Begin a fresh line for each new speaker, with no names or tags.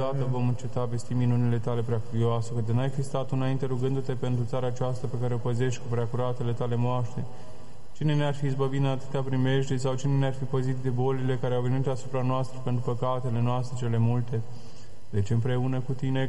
îndată vom înceta vesti minunile tale preacuvioase, că de n-ai fi stat înainte rugându-te pentru țara aceasta pe care o păzești cu preacuratele tale moaște. Cine ne-ar fi izbăvit în atâtea primejdii sau cine ne-ar fi păzit de bolile care au venit asupra noastră pentru păcatele noastre cele multe? Deci împreună cu tine,